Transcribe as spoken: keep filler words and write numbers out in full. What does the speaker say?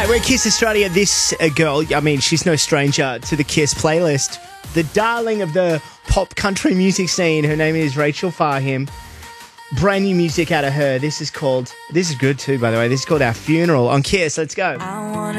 Hey, we're Kiss Australia. This uh, girl, I mean, she's no stranger to the Kiss playlist. The darling of the pop country music scene. Her name is Rachel Fahim. Brand new music out of her. This is called, this is good too, by the way. This is called Our Funeral on Kiss. Let's go. I wanna